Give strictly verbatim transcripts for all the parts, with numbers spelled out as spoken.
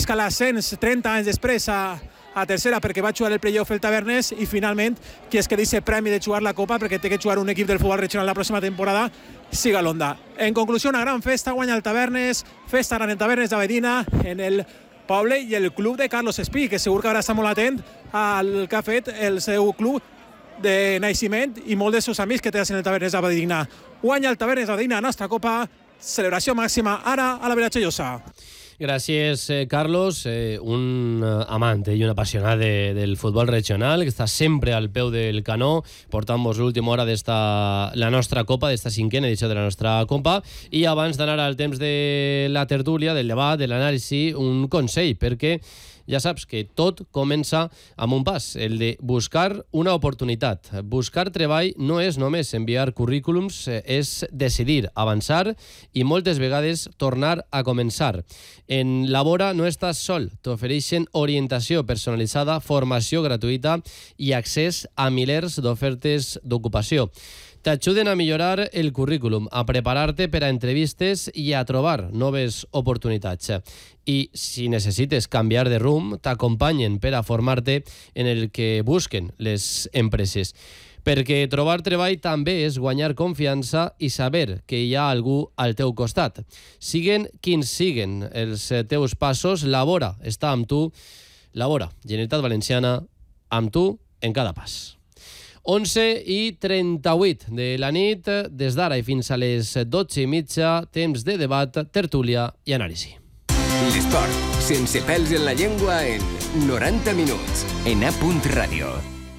busca l'ascens trenta anys després a, a tercera perquè va jugar el playoff el Tavernes i finalment qui es quedi aquest premi de jugar la Copa perquè té que jugar un equip del futbol regional la pròxima temporada siga l'Onda. En conclusió, una gran festa, guanya el Tavernes, festa gran en Tavernes d'Abedina, en el poble i el club de Carlos Espí, que segur que haurà estat molt atent al que ha fet el seu club de naixement i molts dels seus amics que té en el Tavernes d'Abedina. Guanya el Tavernes d'Abedina, nostra Copa, celebració màxima ara a la Vila Xellosa. Gràcies, eh, Carlos, eh, un amant i un apassionat de, del futbol regional que està sempre al peu del canó, portant-vos l'última hora d'esta la nostra Copa, d'esta cinquena edició de la nostra Copa. I abans d'anar al temps de la tertúlia, del debat, de l'anàlisi, un consell, perquè ja saps que tot comença amb un pas, el de buscar una oportunitat. Buscar treball no és només enviar currículums, és decidir, avançar i moltes vegades tornar a començar. En Labora no estàs sol, t'ofereixen orientació personalitzada, formació gratuïta i accés a milers d'ofertes d'ocupació. T'ajuden a millorar el currículum, a preparar-te per a entrevistes i a trobar noves oportunitats. I si necessites canviar de rumb, t'acompanyen per a formar-te en el que busquen les empreses. Perquè trobar treball també és guanyar confiança i saber que hi ha algú al teu costat. Siguen quins siguen els teus passos, Labora està amb tu. Labora, Generalitat Valenciana, amb tu en cada pas. onze i trenta-vuit de la nit, des d'ara i fins a les dotze i mitja, temps de debat, tertúlia i anàlisi. L'esport, sense pèls en la llengua, en noranta minuts, en A. Radio.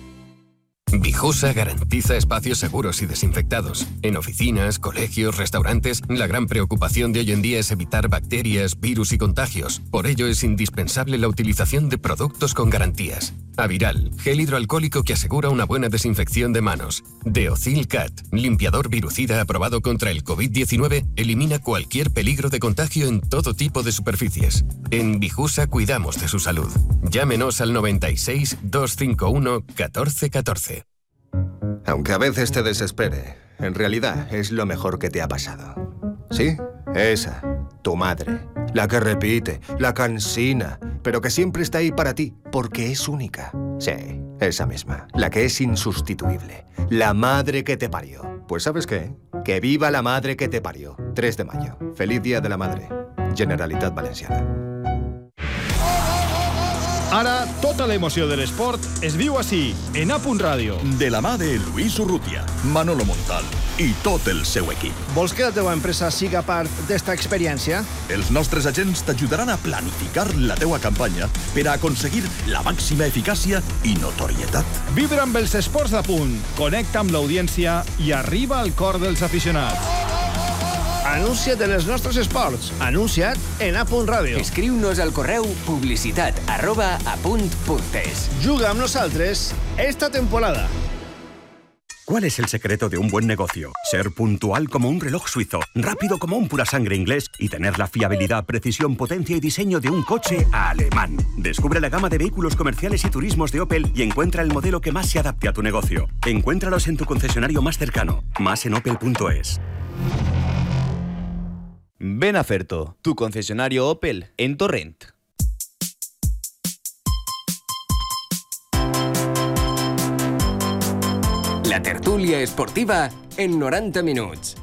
Vijusa garantiza espacios seguros y desinfectados. En oficinas, colegios, restaurantes, la gran preocupación de hoy en día es evitar bacterias, virus y contagios. Por ello es indispensable la utilización de productos con garantías. Aviral, gel hidroalcohólico que asegura una buena desinfección de manos. Deocil Cat, limpiador virucida aprobado contra el covid diecinueve, elimina cualquier peligro de contagio en todo tipo de superficies. En Vijusa cuidamos de su salud. Llámenos al noventa y seis, doscientos cincuenta y uno, catorce catorce. Aunque a veces te desespere, en realidad es lo mejor que te ha pasado. ¿Sí? Esa, tu madre. La que repite, la cansina, pero que siempre está ahí para ti, porque es única. Sí, esa misma, la que es insustituible. La madre que te parió. Pues ¿sabes qué? Que viva la madre que te parió. tres de mayo. Feliz Día de la Madre. Generalitat Valenciana. Ara, tota l'emoció de l'esport es viu així, en A. Ràdio. De la mà de Luis Urrutia, Manolo Montal i tot el seu equip. Vols que la teva empresa siga part d'esta experiència? Els nostres agents t'ajudaran a planificar la teua campanya per a aconseguir la màxima eficàcia i notorietat. Vibra amb els esports de punt, connecta amb l'audiència i arriba al cor dels aficionats. Anuncia't en els nostres esports. Anuncia't en A. Ràdio. Escriu-nos al correu publicitat arroba apunt.es. Juga amb nosaltres esta temporada. ¿Cuál es el secreto de un buen negocio? Ser puntual como un reloj suizo, rápido como un pura sangre inglés y tener la fiabilidad, precisión, potencia y diseño de un coche alemán. Descubre la gama de vehículos comerciales y turismos de Opel y encuentra el modelo que más se adapte a tu negocio. Encuéntralos en tu concesionario más cercano. Más en opel punto es. Ven a Ferto, tu concesionario Opel en Torrent. La tertúlia esportiva en noranta minuts.